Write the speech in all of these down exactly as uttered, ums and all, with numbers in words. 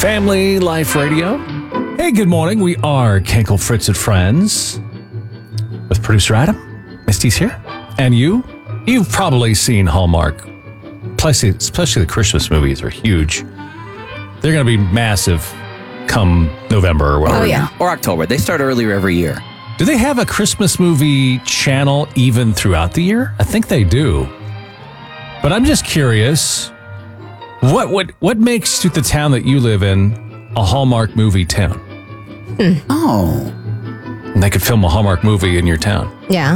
Family Life Radio. Hey, good morning. We are Kenkel, Fritz, and Friends with producer Adam. Misty's here. And you? You've probably seen Hallmark. Especially, especially the Christmas movies are huge. They're going to be massive come November or whatever. Oh, yeah. Or October. They start earlier every year. Do they have a Christmas movie channel even throughout the year? I think they do. But I'm just curious, what what what makes the town that you live in a Hallmark movie town? Hmm. Oh. And they could film a Hallmark movie in your town. Yeah.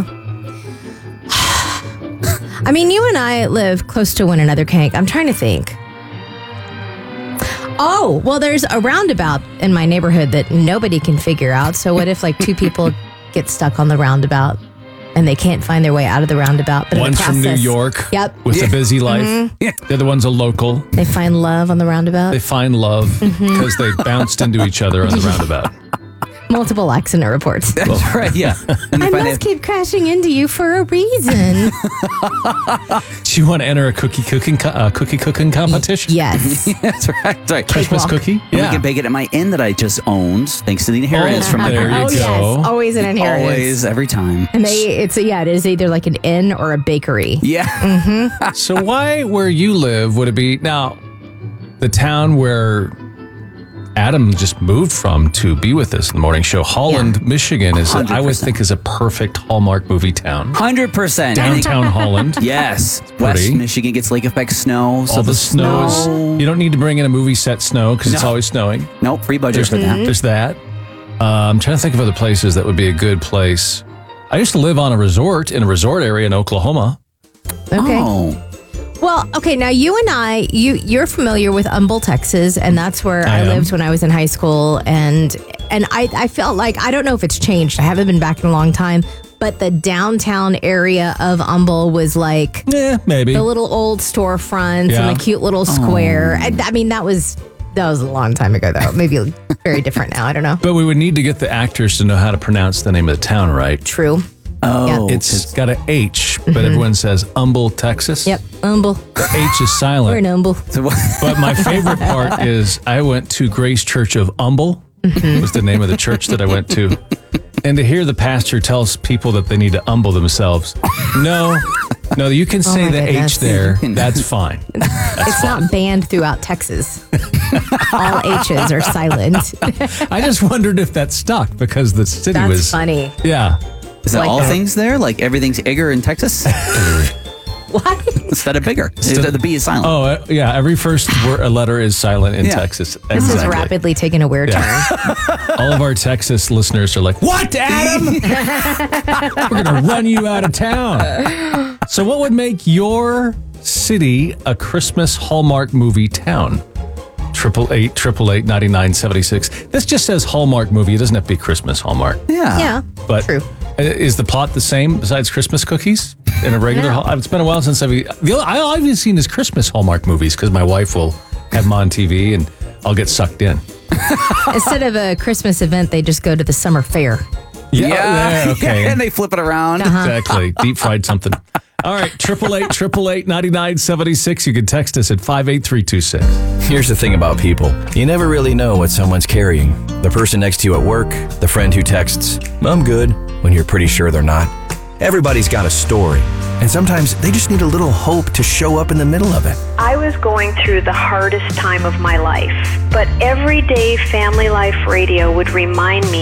I mean, you and I live close to one another, Kank. I'm trying to think. Oh, well, there's a roundabout in my neighborhood that nobody can figure out. So what if like two people get stuck on the roundabout and they can't find their way out of the roundabout? But One's in the from process, New York Yep. with Yeah. a busy life. Mm-hmm. The other one's a local. They find love on the roundabout. They find love because they bounced into each other on the roundabout. Multiple accident reports. That's right, yeah. And they I find must it- keep crashing into you for a reason. Do you want to enter a cookie cooking co- uh, cookie cooking competition? Yes. That's right. That's right. Christmas Cakewalk. cookie? And we can bake it at my inn that I just owned, thanks to the inheritance Oh, from my there you parents. go. Oh, yes. Always an inheritance. Always, every time. And they, it's, yeah, it is either like an inn or a bakery. Yeah. So why, where you live, would it be now the town where Adam just moved from to be with us in the morning show? Holland, Yeah. Michigan is, a, I would one hundred percent. think, is a perfect Hallmark movie town. one hundred percent. Downtown Holland. Yes. pretty. West Michigan gets lake effect snow. So All the snow is, you don't need to bring in a movie set snow because it's No. always snowing. Nope, free budget There's, for that. there's that. Uh, I'm trying to think of other places that would be a good place. I used to live on a resort in a resort area in Oklahoma. Okay. Oh. Well, okay. Now you and I, you you're familiar with Humble, Texas, and that's where I I, am. lived when I was in high school. And and I I felt like I don't know if it's changed. I haven't been back in a long time, but the downtown area of Humble was like Yeah, maybe. the little old storefronts Yeah. and the cute little square. I, I mean, that was that was a long time ago, though. Maybe very different now. I don't know. But we would need to get the actors to know how to pronounce the name of the town right. True. Oh. It's got an H, but everyone says Humble, Texas. Yep. Humble. The H is We're in silent. Humble. So what- But my favorite part is I went to Grace Church of Humble, was the name of the church that I went to. And to hear the pastor tells people that they need to humble themselves. No, no, you can say my the goodness. H there. That's fine. It's not banned throughout Texas. All H's are silent. I just wondered if that stuck because the city That's was. funny. Yeah. Is that Like all that. things there? Like everything's bigger in Texas? What? Instead of bigger. The B is silent. Oh, uh, yeah. Every first word, a letter is silent in Yeah. Texas. This is Exactly. rapidly taking a weird Yeah. turn. All of our Texas listeners are like, "What, Adam? We're going to run you out of town." So what would make your city a Christmas Hallmark movie town? Triple eight, triple eight, ninety nine seventy six. This just says Hallmark movie. It doesn't have to be Christmas Hallmark. Yeah. Yeah, But true. uh, is the plot the same besides Christmas cookies in a regular? No. Hall- It's been a while since I've. The only, all I've even seen is Christmas Hallmark movies because my wife will have them on T V and I'll get sucked in. Instead of a Christmas event, they just go to the summer fair. Yeah, Yeah. okay. And they flip it around. Exactly. Deep fried something. All right. Triple eight, triple eight, ninety nine seventy six. You can text us at five eight three two six. Here's the thing about people. You never really know what someone's carrying. The person next to you at work, the friend who texts, "I'm good," when you're pretty sure they're not. Everybody's got a story. And sometimes they just need a little hope to show up in the middle of it. I was going through the hardest time of my life, but everyday Family Life Radio would remind me